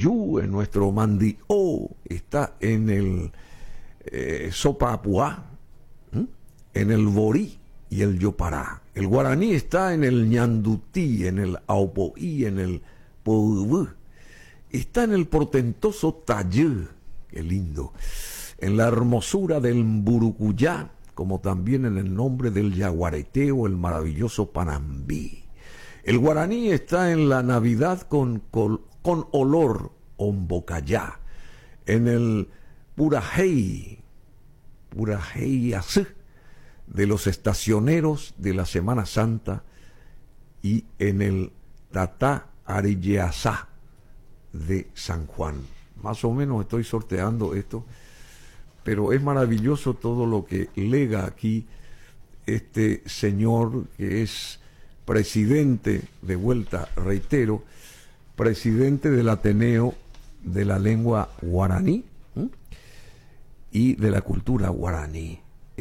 Yu, en nuestro Mandi'o, está en el Sopapuá, en el Borí y el Yopará. El guaraní está en el Ñandutí, en el Aupoí, en el Poubú. Está en el portentoso Tayú, qué lindo, en la hermosura del Mburucuyá, como también en el nombre del Yaguareteo, el maravilloso Panambí. El guaraní está en la Navidad con olor, Ombocayá, en el Purajey Así, de los estacioneros de la Semana Santa, y en el Tatá Arilleazá de San Juan. Más o menos estoy sorteando esto, pero es maravilloso todo lo que lega aquí este señor que es presidente, de vuelta reitero, presidente del Ateneo de la lengua guaraní y de la cultura guaraní.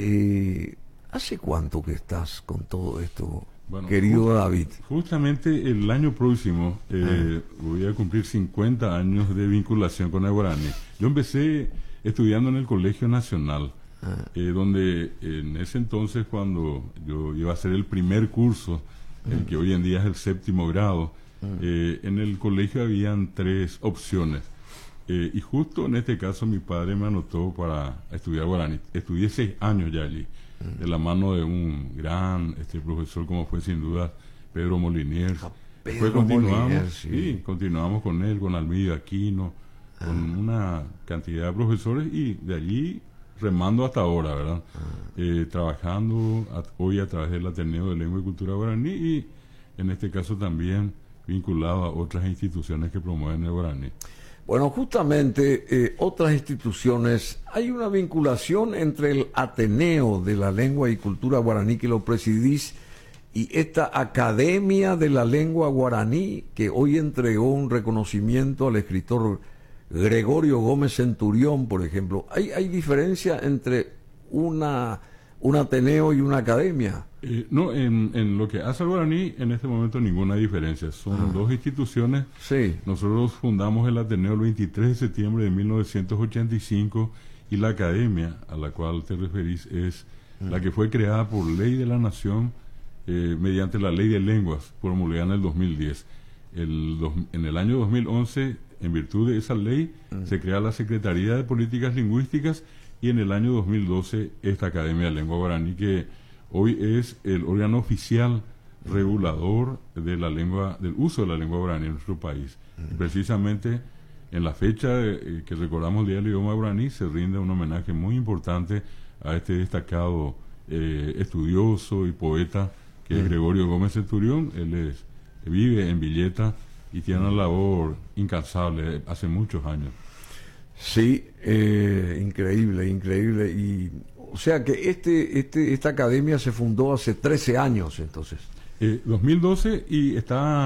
¿Hace cuánto que estás con todo esto, bueno, querido David? Justamente el año próximo voy a cumplir 50 años de vinculación con el guaraní. Yo empecé estudiando en el Colegio Nacional, donde en ese entonces, cuando yo iba a hacer el primer curso, el que hoy en día es el 7º grado, en el colegio habían 3 opciones. Y justo en este caso mi padre me anotó para estudiar guaraní. Estudié 6 años ya allí, de la mano de un gran profesor como fue sin duda Pedro Molinier. Después continuamos con él, con Almida Aquino, con una cantidad de profesores, y de allí remando hasta ahora, ¿verdad? Trabajando hoy a través del Ateneo de Lengua y Cultura Guaraní, y en este caso también vinculado a otras instituciones que promueven el guaraní. Bueno, justamente otras instituciones, hay una vinculación entre el Ateneo de la Lengua y Cultura Guaraní, que lo presidís, y esta Academia de la Lengua Guaraní, que hoy entregó un reconocimiento al escritor Gregorio Gómez Centurión, por ejemplo. ¿Hay diferencia entre un Ateneo y una academia? No, en lo que hace al guaraní, en este momento ninguna diferencia. Son 2 instituciones. Sí. Nosotros fundamos el Ateneo el 23 de septiembre de 1985, y la academia a la cual te referís es la que fue creada por ley de la Nación, mediante la Ley de Lenguas, promulgada en el 2010. En el año 2011, en virtud de esa ley, se crea la Secretaría de Políticas Lingüísticas, y en el año 2012 esta Academia de Lengua Guaraní, que hoy es el órgano oficial regulador de la lengua, del uso de la lengua guaraní en nuestro país. Y precisamente en la fecha que recordamos el Día del Idioma Guaraní, se rinde un homenaje muy importante a este destacado estudioso y poeta que es Gregorio Gómez Centurión. Él vive en Villeta y tiene una labor incansable hace muchos años. Sí, increíble. Y o sea que esta academia se fundó hace 13 años, entonces. 2012, y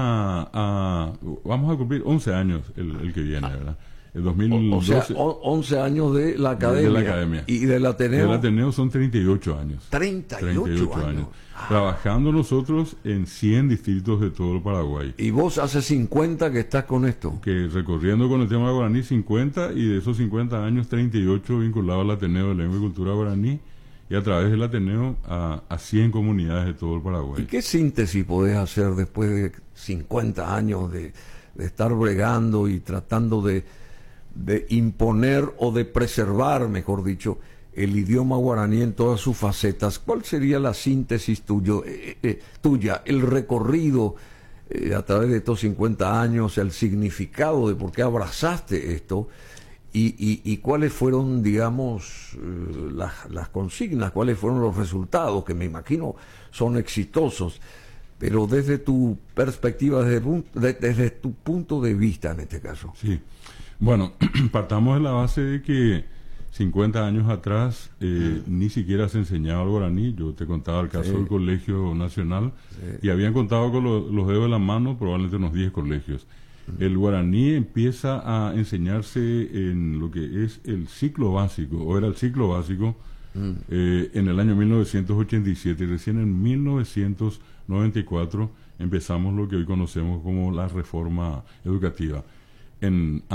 vamos a cumplir 11 años el que viene, ¿verdad? El 2012, o sea, 11 años de la academia. De la academia. ¿Y del Ateneo? Del Ateneo son 38 años. 38 años. Trabajando nosotros en 100 distritos de todo el Paraguay. ¿Y vos hace 50 que estás con esto? Que recorriendo con el tema guaraní 50, y de esos 50 años 38 vinculados al Ateneo de Lengua y Cultura Guaraní, y a través del Ateneo a 100 comunidades de todo el Paraguay. ¿Y qué síntesis podés hacer después de 50 años de estar bregando y tratando de imponer o de preservar, mejor dicho, el idioma guaraní en todas sus facetas? ¿Cuál sería la síntesis tuya, el recorrido a través de estos 50 años, el significado de por qué abrazaste esto, y cuáles fueron, digamos, las consignas, cuáles fueron los resultados, que me imagino son exitosos, pero desde tu perspectiva, desde tu punto de vista en este caso? Sí. Bueno, partamos de la base de que 50 años atrás ni siquiera se enseñaba el guaraní. Yo te contaba el caso del Colegio Nacional, y habían contado con los dedos de la mano probablemente unos 10 colegios. El guaraní empieza a enseñarse en lo que es el ciclo básico, o era el ciclo básico, en el año 1987, y recién en 1994 empezamos lo que hoy conocemos como la reforma educativa.